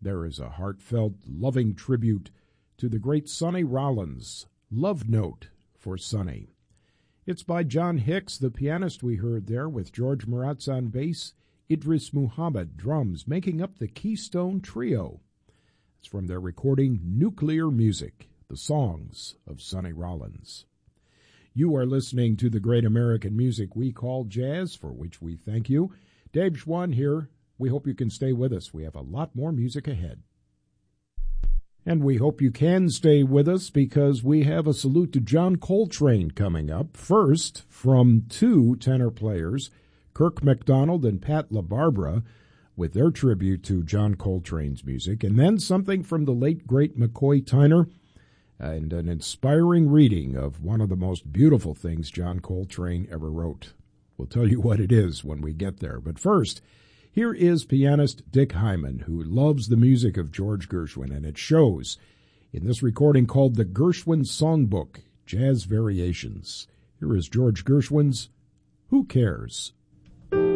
There is a heartfelt, loving tribute to the great Sonny Rollins, Love Note for Sonny. It's by John Hicks, the pianist we heard there, with George Maratz on bass, Idris Muhammad drums, making up the Keystone Trio. It's from their recording Nuclear Music, the songs of Sonny Rollins. You are listening to the great American music we call jazz, for which we thank you. Dave Schwann here. We hope you can stay with us. We have a lot more music ahead. And we hope you can stay with us because we have a salute to John Coltrane coming up. First, from two tenor players, Kirk MacDonald and Pat LaBarbera, with their tribute to John Coltrane's music. And then something from the late, great McCoy Tyner, and an inspiring reading of one of the most beautiful things John Coltrane ever wrote. We'll tell you what it is when we get there. But first, here is pianist Dick Hyman, who loves the music of George Gershwin, and it shows in this recording called the Gershwin Songbook, Jazz Variations. Here is George Gershwin's Who Cares?